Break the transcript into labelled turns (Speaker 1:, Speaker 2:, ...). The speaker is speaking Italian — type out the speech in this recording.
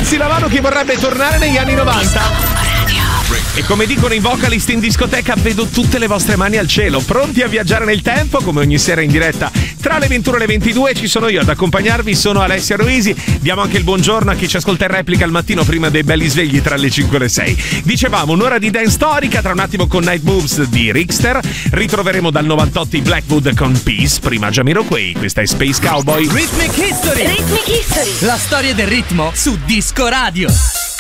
Speaker 1: alzi la mano chi vorrebbe tornare negli anni 90. E come dicono i vocalist in discoteca, vedo tutte le vostre mani al cielo, pronti a viaggiare nel tempo, come ogni sera in diretta tra le 21 e le 22. Ci sono io ad accompagnarvi, sono Alessia Ruisi. Diamo anche il buongiorno a chi ci ascolta in replica al mattino prima dei belli svegli tra le 5 e le 6. Dicevamo, un'ora di dance storica, tra un attimo con Night Moves di Richter. Ritroveremo dal 98 i Blackwood con Peace, prima Jamiroquai, questa è Space Cowboy.
Speaker 2: Rhythmic History.
Speaker 3: Rhythmic History.
Speaker 2: La storia del ritmo su Disco Radio.